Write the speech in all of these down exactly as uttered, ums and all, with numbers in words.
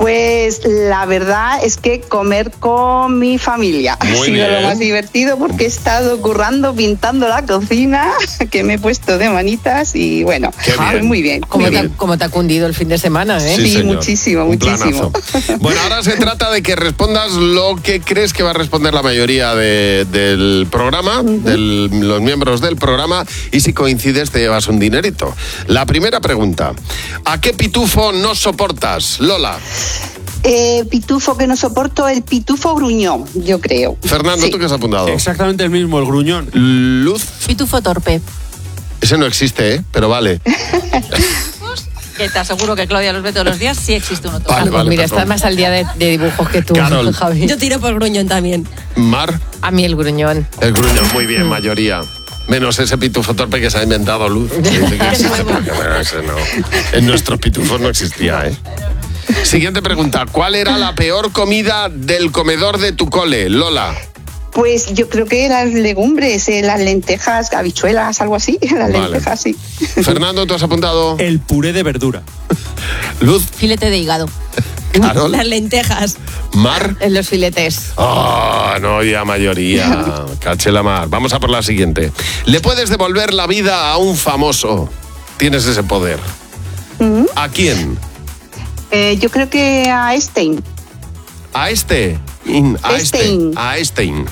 Pues la verdad es que comer con mi familia Muy ha sido bien. lo más divertido porque he estado currando, pintando la cocina, que me he puesto de manitas y bueno, Qué pues bien. muy bien. ¿Cómo Qué te, ha- bien. cómo te ha cundido el fin de semana, eh? Sí, señor. muchísimo, Un muchísimo. planazo. Bueno, ahora se trata de que respondas lo que crees que va a responder la mayoría de- del programa, de los miembros del programa, y si coincides te llevas un dinerito. La primera pregunta, ¿a qué pitufo no soportas, Lola? Eh, pitufo que no soporto, el pitufo gruñón, yo creo. Fernando, Sí. ¿tú qué has apuntado? Exactamente el mismo, el gruñón. Luz, Pitufo torpe. ese no existe, ¿eh? Pero vale. Que te aseguro que Claudia los ve todos los días, sí existe uno torpe. Vale, Ah, pues vale, mira, perdón. estás más al día de, de dibujos que tú, Carol. Javi. Yo tiro por gruñón también. Mar, A mí el gruñón. el gruñón, muy bien, mayoría. Menos ese pitufo torpe que se ha inventado Luz. Que dice que existe, porque, bueno, ese no. En nuestros pitufos no existía, ¿eh? Siguiente pregunta. ¿Cuál era la peor comida del comedor de tu cole, Lola? Pues yo creo que las legumbres, eh, las lentejas, habichuelas, algo así, las Vale. lentejas, sí. Fernando, ¿tú has apuntado? El puré de verdura. Luz, Filete de hígado. Carol, Las lentejas. Mar. En los filetes. Ah, no, ya mayoría. Caché la mar. Vamos a por la siguiente. ¿Le puedes devolver la vida a un famoso? Tienes ese poder. ¿A quién? Eh, yo creo que a Einstein. A este. In- a este. Einstein. A Einstein.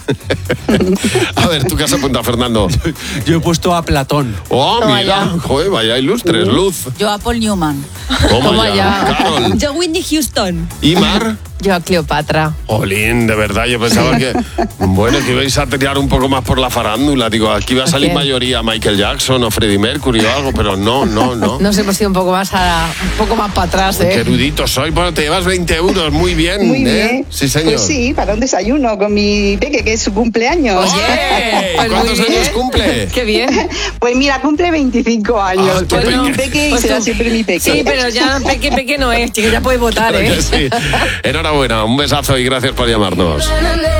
A ver, ¿tú qué has apuntado, Fernando? Yo he puesto a Platón. Oh, mira. Joder, vaya ilustres. Luz. Yo a Paul Newman. Toma, Toma ya. ya. Carol. Yo Whitney Houston. ¿Y Mar? Yo a Cleopatra. Jolín, de verdad, yo pensaba que, bueno, que ibais a tirar un poco más por la farándula. Digo, aquí va a salir quién? mayoría Michael Jackson o Freddie Mercury o algo, pero no, no, no. Nos hemos ido un poco más a, un poco más para atrás, Qué ¿eh? erudito soy. Bueno, te llevas veinte euros, muy bien. Muy ¿eh? bien. Sí, señor. Pues sí, para un desayuno con mi peque, que es su cumpleaños. ¡Oye! Pues muy ¿Cuántos bien. años cumple? Qué bien. Pues mira, cumple veinticinco años. Ah, tu pues peque. mi peque y Pues será tú- siempre mi peque. Sí, pero ya peque, peque no es, chica, ya puedes votar, Claro ¿eh? que sí. Enhorabuena, un besazo y gracias por llamarnos.